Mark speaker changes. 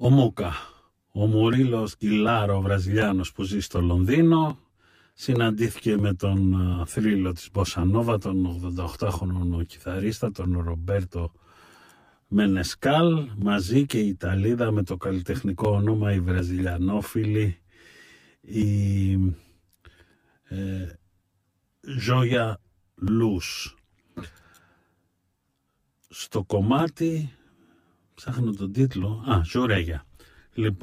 Speaker 1: Ο Μούκα, ο Μουρίλο Γκιλάρο, ο Βραζιλιάνος που ζει στο Λονδίνο, συναντήθηκε με τον θρύλο της Μποσανόβα, τον 88χρονο κιθαρίστα, τον Ρομπέρτο Μενεσκάλ, μαζί και η Ιταλίδα με το καλλιτεχνικό όνομα η Βραζιλιανόφιλη η Ζόια Λούς. Στο κομμάτι, ψάχνω τον τίτλο, Ζουρέγια. Λοιπόν,